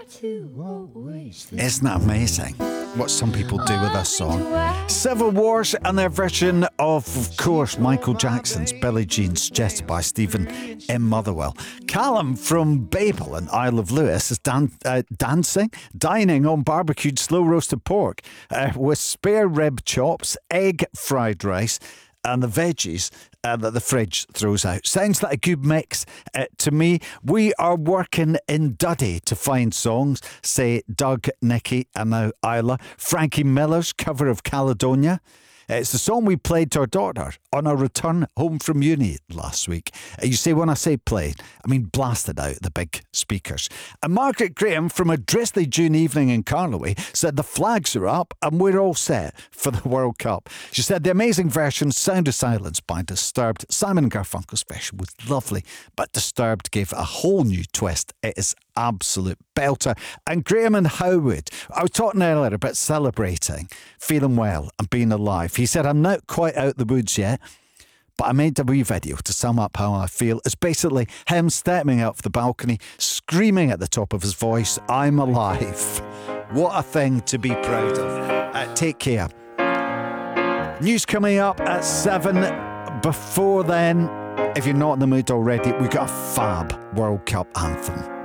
Isn't that amazing what some people do with this song? Civil Wars and their version of course, Michael Jackson's Billie Jean, suggested by Stephen M. Motherwell. Callum from Babel and Isle of Lewis is dining on barbecued slow roasted pork with spare rib chops, egg fried rice, and the veggies that the fridge throws out. Sounds like a good mix to me. We are working in Duddy to find songs, say Doug, Nikki, and now Isla. Frankie Miller's cover of Caledonia. It's the song we played to our daughter on our return home from uni last week. You see, when I say played, I mean blasted out the big speakers. And Margaret Graham from a drizzly June evening in Carloway said the flags are up and we're all set for the World Cup. She said the amazing version, Sound of Silence by Disturbed. Simon and Garfunkel's version was lovely, but Disturbed gave it a whole new twist. It is absolute belter. And Graham and Howard, I was talking earlier about celebrating, feeling well and being alive. He said, I'm not quite out the woods yet, but I made a wee video to sum up how I feel. It's basically him stepping out of the balcony, screaming at the top of his voice, I'm alive. What a thing to be proud of. Take care. News coming up at 7. Before then, if you're not in the mood already, we've got a fab World Cup anthem.